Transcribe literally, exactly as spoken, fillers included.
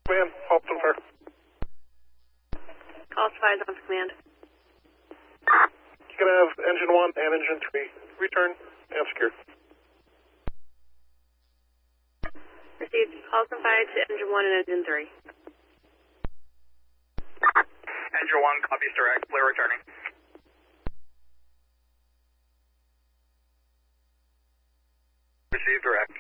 Command, Halton Fire. Call five on command. You can have engine one and engine three return and secure. Received. Call five to engine one and engine three. Engine one, copies direct, clear returning. Received direct.